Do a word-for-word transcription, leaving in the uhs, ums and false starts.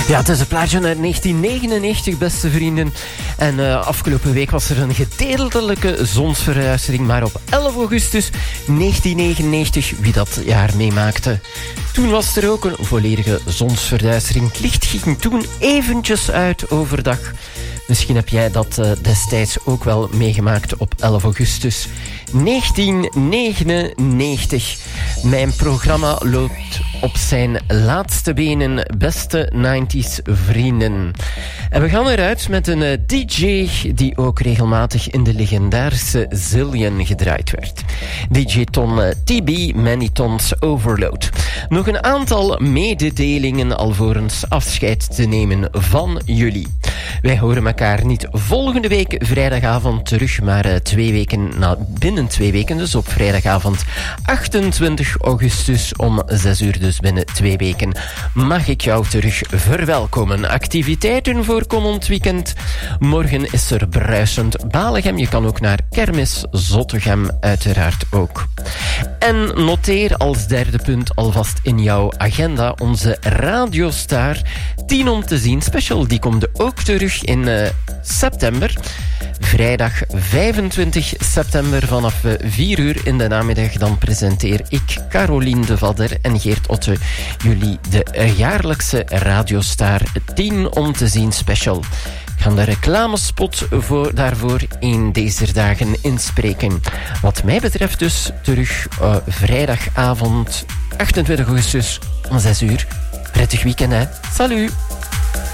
Ja, het is een plaatje uit negentien negenennegentig, beste vrienden. En uh, afgelopen week was er een gedeeltelijke zonsverduistering. Maar op elf augustus negentien negenennegentig, wie dat jaar meemaakte, toen was er ook een volledige zonsverduistering. Het licht ging toen eventjes uit overdag. Misschien heb jij dat uh, destijds ook wel meegemaakt op elf augustus negentien negenennegentig. Mijn programma loopt op zijn laatste benen, beste negentig's vrienden. En we gaan eruit met een uh, D J die ook regelmatig in de legendarische Zillion gedraaid werd. D J Ton uh, T B, Many Tons Overload. Nog een aantal mededelingen alvorens afscheid te nemen van jullie. Wij horen elkaar niet volgende week vrijdagavond terug, maar uh, twee weken na, binnen twee weken, dus op vrijdagavond achtentwintig augustus om zes uur, dus binnen twee weken, mag ik jou terug verwelkomen. Activiteiten voor komend weekend. Morgen is er bruisend Balegem. Je kan ook naar Kermis Zottegem uiteraard ook. En noteer als derde punt alvast in jouw agenda onze Radiostar tien om te zien special. Die komt ook terug in uh, september. Vrijdag vijfentwintig september vanaf vier uur in de namiddag. Dan presenteer ik, Caroline de Vadder en Geert Otte, jullie de jaarlijkse Radiostar tien om te zien special. Ik ga de reclamespot voor, daarvoor in deze dagen inspreken. Wat mij betreft dus terug uh, vrijdagavond achtentwintig augustus om zes uur. Prettig weekend, hè. Salut!